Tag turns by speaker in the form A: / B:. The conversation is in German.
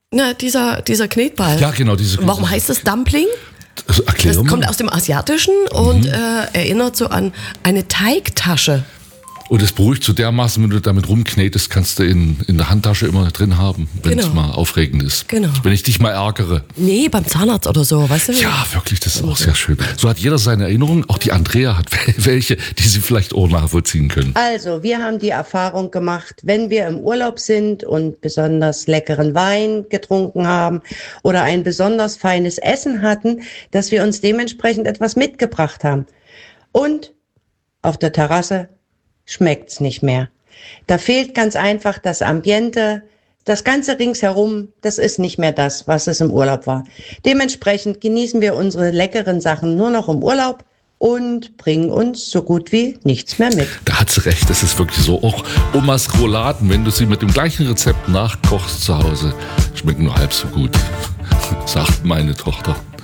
A: Na, dieser Knetball.
B: Ja, genau.
A: Warum heißt es Dumpling?
B: Also,
A: Das kommt aus dem Asiatischen und erinnert so an eine Teigtasche.
B: Und es beruhigt so dermaßen, wenn du damit rumknetest, kannst du in der Handtasche immer drin haben, wenn es mal aufregend ist.
A: Genau.
B: Wenn ich dich mal ärgere.
A: Nee, beim Zahnarzt oder so, weißt du?
B: Ja, wirklich, das ist auch sehr schön. So hat jeder seine Erinnerungen. Auch die Andrea hat welche, die sie vielleicht auch nachvollziehen können.
C: Also, wir haben die Erfahrung gemacht, wenn wir im Urlaub sind und besonders leckeren Wein getrunken haben oder ein besonders feines Essen hatten, dass wir uns dementsprechend etwas mitgebracht haben. Und auf der Terrasse schmeckt's nicht mehr. Da fehlt ganz einfach das Ambiente, das ganze ringsherum, das ist nicht mehr das, was es im Urlaub war. Dementsprechend genießen wir unsere leckeren Sachen nur noch im Urlaub und bringen uns so gut wie nichts mehr mit.
B: Da hat sie recht, das ist wirklich so. Auch Omas Rouladen, wenn du sie mit dem gleichen Rezept nachkochst zu Hause, schmecken nur halb so gut, sagt meine Tochter.